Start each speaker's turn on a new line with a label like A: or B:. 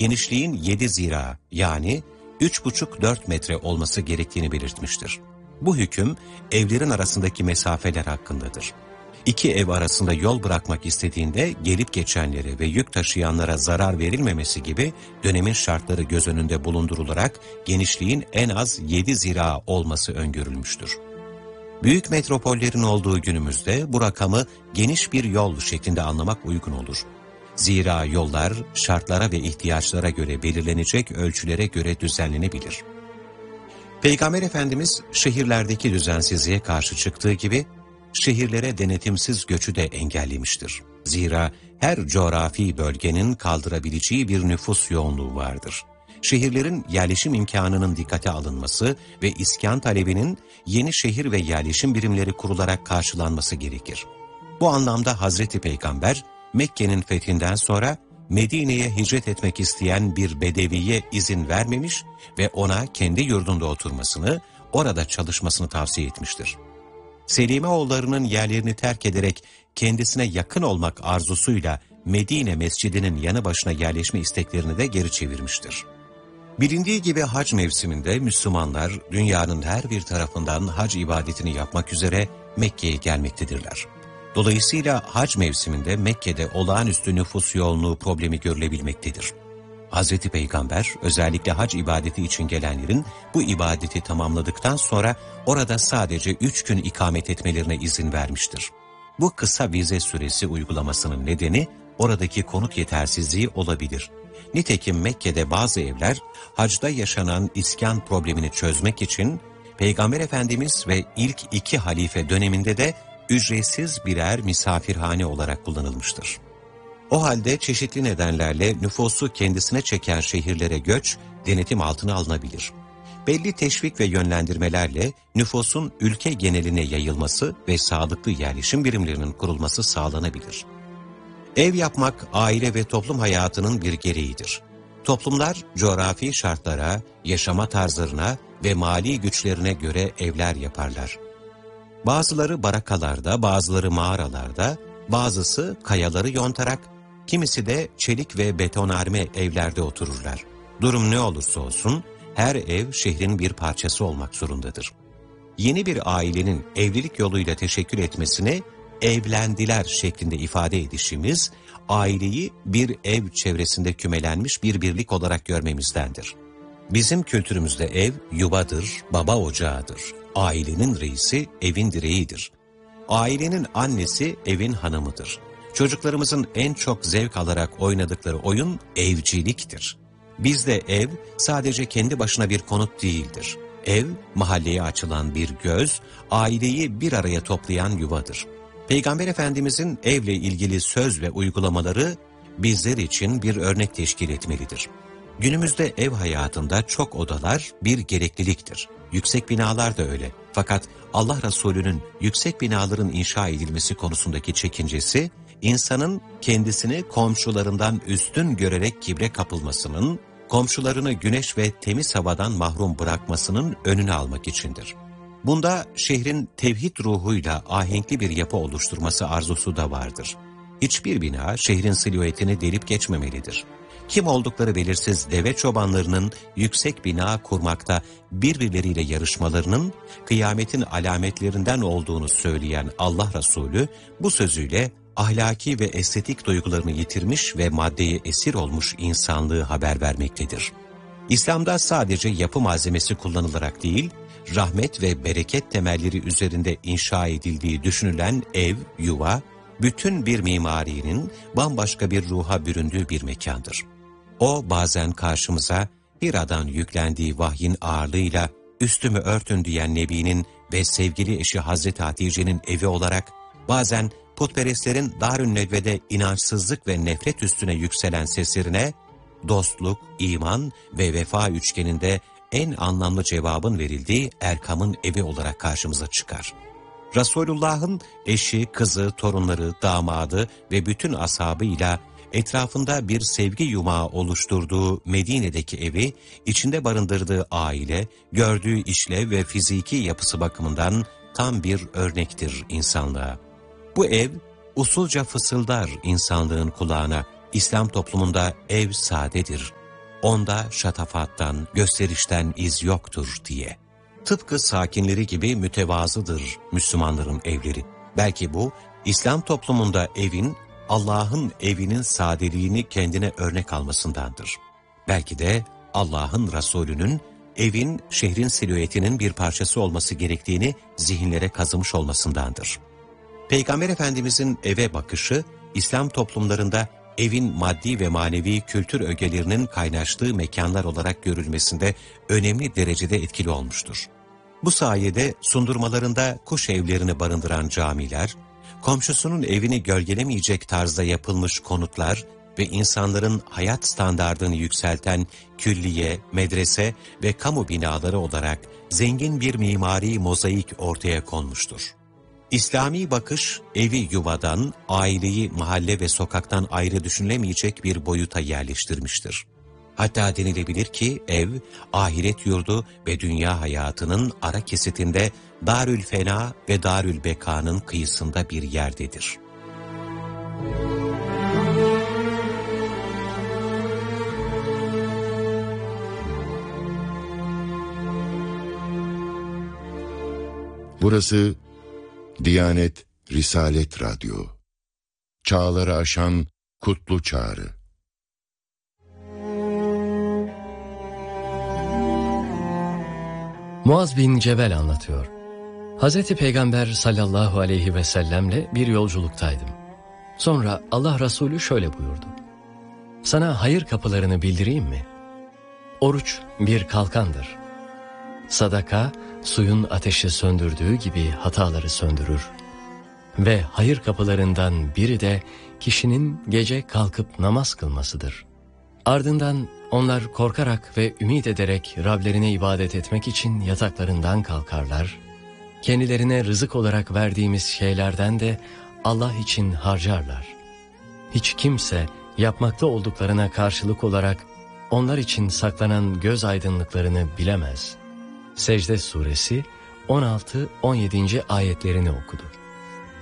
A: genişliğin 7 zira yani 3,5-4 metre olması gerektiğini belirtmiştir. Bu hüküm evlerin arasındaki mesafeler hakkındadır. İki ev arasında yol bırakmak istediğinde gelip geçenlere ve yük taşıyanlara zarar verilmemesi gibi dönemin şartları göz önünde bulundurularak genişliğin en az 7 zira olması öngörülmüştür. Büyük metropollerin olduğu günümüzde bu rakamı geniş bir yol şeklinde anlamak uygun olur. Zira yollar şartlara ve ihtiyaçlara göre belirlenecek ölçülere göre düzenlenebilir. Peygamber Efendimiz şehirlerdeki düzensizliğe karşı çıktığı gibi şehirlere denetimsiz göçü de engellemiştir. Zira her coğrafi bölgenin kaldırabileceği bir nüfus yoğunluğu vardır. Şehirlerin yerleşim imkanının dikkate alınması ve iskan talebinin yeni şehir ve yerleşim birimleri kurularak karşılanması gerekir. Bu anlamda Hazreti Peygamber, Mekke'nin fethinden sonra Medine'ye hicret etmek isteyen bir bedeviye izin vermemiş ve ona kendi yurdunda oturmasını, orada çalışmasını tavsiye etmiştir. Selimoğullarının yerlerini terk ederek kendisine yakın olmak arzusuyla Medine Mescidi'nin yanı başına yerleşme isteklerini de geri çevirmiştir. Bilindiği gibi hac mevsiminde Müslümanlar dünyanın her bir tarafından hac ibadetini yapmak üzere Mekke'ye gelmektedirler. Dolayısıyla hac mevsiminde Mekke'de olağanüstü nüfus yoğunluğu problemi görülebilmektedir. Hz. Peygamber özellikle hac ibadeti için gelenlerin bu ibadeti tamamladıktan sonra orada sadece 3 gün ikamet etmelerine izin vermiştir. Bu kısa vize süresi uygulamasının nedeni oradaki konut yetersizliği olabilir. Nitekim Mekke'de bazı evler hacda yaşanan iskan problemini çözmek için Peygamber Efendimiz ve ilk 2 halife döneminde de ücretsiz birer misafirhane olarak kullanılmıştır. O halde çeşitli nedenlerle nüfusu kendisine çeken şehirlere göç denetim altına alınabilir. Belli teşvik ve yönlendirmelerle nüfusun ülke geneline yayılması ve sağlıklı yerleşim birimlerinin kurulması sağlanabilir. Ev yapmak aile ve toplum hayatının bir gereğidir. Toplumlar coğrafi şartlara, yaşama tarzlarına ve mali güçlerine göre evler yaparlar. Bazıları barakalarda, bazıları mağaralarda, bazısı kayaları yontarak, kimisi de çelik ve betonarme evlerde otururlar. Durum ne olursa olsun, her ev şehrin bir parçası olmak zorundadır. Yeni bir ailenin evlilik yoluyla teşekkül etmesini evlendiler şeklinde ifade edişimiz, aileyi bir ev çevresinde kümelenmiş bir birlik olarak görmemizdendir. Bizim kültürümüzde ev yuvadır, baba ocağıdır. Ailenin reisi evin direğidir. Ailenin annesi evin hanımıdır. Çocuklarımızın en çok zevk alarak oynadıkları oyun evciliktir. Bizde ev sadece kendi başına bir konut değildir. Ev, mahalleye açılan bir göz, aileyi bir araya toplayan yuvadır. Peygamber Efendimizin evle ilgili söz ve uygulamaları bizler için bir örnek teşkil etmelidir. Günümüzde ev hayatında çok odalar bir gerekliliktir. Yüksek binalar da öyle. Fakat Allah Resulü'nün yüksek binaların inşa edilmesi konusundaki çekincesi, insanın kendisini komşularından üstün görerek kibre kapılmasının, komşularını güneş ve temiz havadan mahrum bırakmasının önünü almak içindir. Bunda şehrin tevhid ruhuyla ahenkli bir yapı oluşturması arzusu da vardır. Hiçbir bina şehrin silüetini delip geçmemelidir. Kim oldukları belirsiz deve çobanlarının yüksek bina kurmakta birbirleriyle yarışmalarının kıyametin alametlerinden olduğunu söyleyen Allah Resulü bu sözüyle ahlaki ve estetik duygularını yitirmiş ve maddeye esir olmuş insanlığı haber vermektedir. İslam'da sadece yapı malzemesi kullanılarak değil, rahmet ve bereket temelleri üzerinde inşa edildiği düşünülen ev, yuva, bütün bir mimarinin bambaşka bir ruha büründüğü bir mekandır. O bazen karşımıza Hira'dan yüklendiği vahyin ağırlığıyla üstümü örtün diyen Nebi'nin ve sevgili eşi Hazreti Hatice'nin evi olarak, bazen putperestlerin Darün Nedve'de inançsızlık ve nefret üstüne yükselen seslerine, dostluk, iman ve vefa üçgeninde en anlamlı cevabın verildiği Erkam'ın evi olarak karşımıza çıkar. Resulullah'ın eşi, kızı, torunları, damadı ve bütün ashabıyla etrafında bir sevgi yumağı oluşturduğu Medine'deki evi, içinde barındırdığı aile, gördüğü işlev ve fiziki yapısı bakımından tam bir örnektir insanlığa. Bu ev, usulca fısıldar insanlığın kulağına, İslam toplumunda ev saadedir. onda şatafattan, gösterişten iz yoktur diye. Tıpkı sakinleri gibi mütevazıdır Müslümanların evleri. Belki bu, İslam toplumunda evin, Allah'ın evinin sadeliğini kendine örnek almasındandır. Belki de Allah'ın Resulü'nün evin şehrin silüetinin bir parçası olması gerektiğini zihinlere kazımış olmasındandır. Peygamber Efendimizin eve bakışı, İslam toplumlarında evin maddi ve manevi kültür ögelerinin kaynaştığı mekanlar olarak görülmesinde önemli derecede etkili olmuştur. Bu sayede sundurmalarında kuş evlerini barındıran camiler, komşusunun evini gölgelemeyecek tarzda yapılmış konutlar ve insanların hayat standardını yükselten külliye, medrese ve kamu binaları olarak zengin bir mimari mozaik ortaya konmuştur. İslami bakış, evi yuvadan, aileyi mahalle ve sokaktan ayrı düşünülemeyecek bir boyuta yerleştirmiştir. Hatta denilebilir ki ev, ahiret yurdu ve dünya hayatının ara kesitinde Darül Fena ve Darül Beka'nın kıyısında bir yerdedir.
B: Burası Diyanet Risalet Radyo. Çağları aşan kutlu çağrı.
C: Muaz bin Cebel anlatıyor. Hazreti Peygamber sallallahu aleyhi ve sellemle bir yolculuktaydım. Sonra Allah Resulü şöyle buyurdu. Sana hayır kapılarını bildireyim mi? Oruç bir kalkandır. Sadaka, suyun ateşi söndürdüğü gibi hataları söndürür. Ve hayır kapılarından biri de kişinin gece kalkıp namaz kılmasıdır. Ardından onlar korkarak ve ümit ederek Rablerine ibadet etmek için yataklarından kalkarlar. Kendilerine rızık olarak verdiğimiz şeylerden de Allah için harcarlar. Hiç kimse yapmakta olduklarına karşılık olarak onlar için saklanan göz aydınlıklarını bilemez. Secde suresi 16-17. ayetlerini okudu.